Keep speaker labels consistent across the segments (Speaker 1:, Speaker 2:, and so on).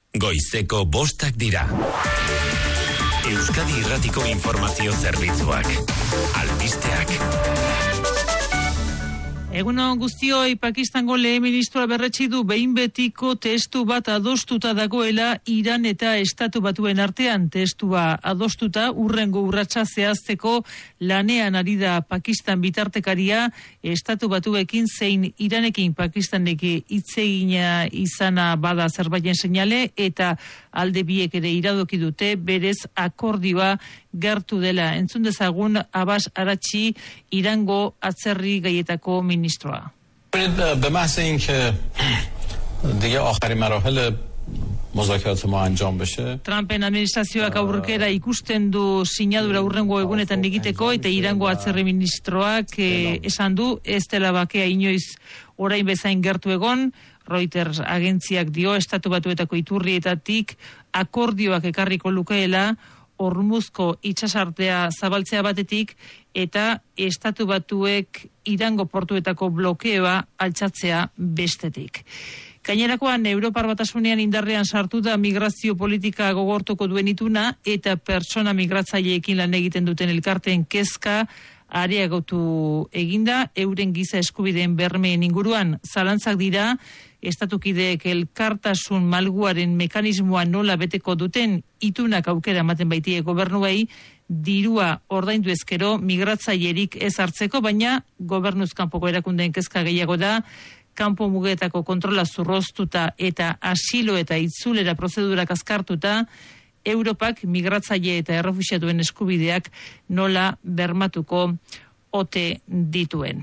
Speaker 1: Goizeko 5 dira. Euskadi Irratiko Informazio Zerbitzuak. Albisteak.
Speaker 2: Egunon guztioi, Pakistango lehen ministroa berretsi du behin betiko testu bat adostuta dagoela Iran eta Estatu Batuen artean. Testua adostuta urrengo urratsa zehazteko lanean ari da Pakistan bitartekaria. Estatu Batuekin zein Iranekin Pakistanek hitz egina izana bada zerbaiten seinale, eta alde biek ere iradoki dute berez akordioa gertu dela. Entzun dezagun Abbas Arachi, Irango atzerri gaietako ministroa.
Speaker 3: به محض اینکه دیگه آخرین مراحل مذاکرات ما انجام بشه.
Speaker 2: Trumpen administrazioak aurrekera ikusten du sinadura urrengo egunetan egiteko, eta Irango atzerri ministroak esan du ez dela bakea inoiz orain bezain gertu egon. Reuters agentziak dio Estatu Batuetako iturrietatik akordioak ekarriko lukeela Hormuzko itsasartea zabaltzea batetik, eta Estatu Batuek Irango portuetako blokeoa altxatzea bestetik. Gainerakoan, Europar Batasunean indarrean sartu da migrazio politika gogortuko duen ituna, eta pertsona migratzaileekin lan egiten duten elkarteen kezka areagotu eginda, euren giza eskubideen bermeen inguruan. Zalantzak dira, estatukideek elkartasun malguaren mekanismoa nola beteko duten, itunak aukera ematen baitie gobernuei dirua ordaindu ezkero migratzailerik ez hartzeko, baina gobernuz kanpoko erakundeen kezka gehiago da, kanpo mugetako kontrola zurroztuta eta asilo eta itzulera prozedurak azkartuta, Europak migratzaile eta errefuxiatuen eskubideak nola bermatuko ote dituen.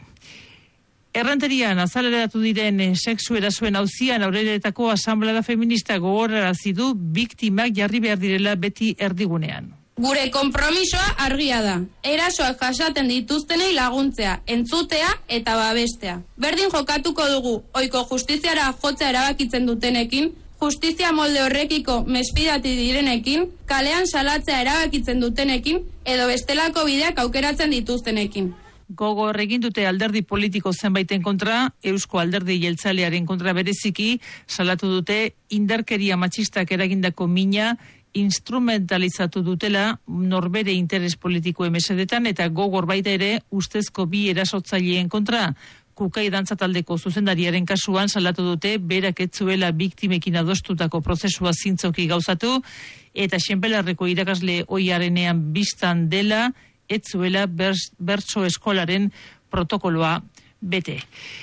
Speaker 2: Errenterian azaleratu diren sexu erasuen auzian Aurreretako Asanblada Feminista gogorarazi du biktimak jarri behar direla beti erdigunean.
Speaker 4: Gure konpromisoa argia da. Erasoak jasaten dituztenei laguntzea, entzutea eta babestea. Berdin jokatuko dugu ohiko justiziara jotzea erabakitzen dutenekin, justizia molde horrekiko mesfidati direnekin, kalean salatzea erabakitzen dutenekin, edo bestelako bideak aukeratzen dituztenekin.
Speaker 2: Gogor egin dute alderdi politiko zenbaiten kontra, Eusko Alderdi Jeltzalearen kontra bereziki, salatu dute indarkeria matxistak eragindako mina instrumentalizatu dutela norbere interes politiko mesedetan, eta gogor baita ere ustezko bi erasotzaileen kontra. Kukai dantza taldeko zuzendariaren kasuan salatu dute berak ez zuela biktimekin adostutako prozesua zintzoki gauzatu, eta Xenpelarreko irakasle ohiarenean bistan dela ez zuela bertso eskolaren protokoloa bete.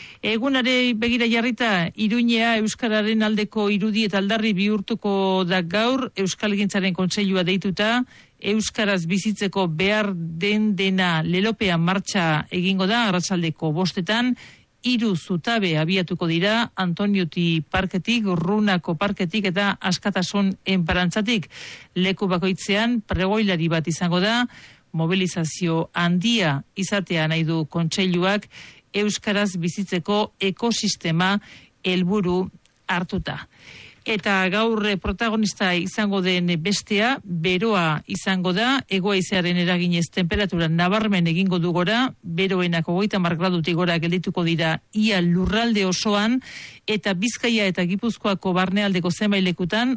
Speaker 2: Egunare begira jarrita, Iruñea euskararen aldeko irudi eta aldarri bihurtuko da gaur, Euskalgintzaren Kontseilua deituta, euskaraz bizitzeko behar den dena lelopean martxa egingo da, arratsaldeko 5:00, 3 zutabe abiatuko dira, Antoniuti parketik, Runako parketik eta Askatasun enparantzatik. Leku bakoitzean pregoilari bat izango da, mobilizazio handia izatea nahi du Kontseiluak, euskaraz bizitzeko ekosistema helburu hartuta. Eta gaur protagonista izango den bestea, beroa izango da, hego-haizearen eraginez temperatura nabarmen egingo du gora, beroenak 30 gradutik gora geldituko dira ia lurralde osoan, eta Bizkaia eta Gipuzkoako barnealdeko zenbait lekutan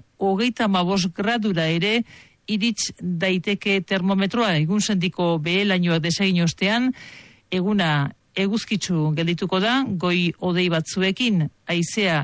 Speaker 2: 35 gradura ere irits daiteke termometroa. Egun sendiko behelainoak desegin ostean, eguna eguzkitsu geldituko da, goi hodei batzuekin, haizea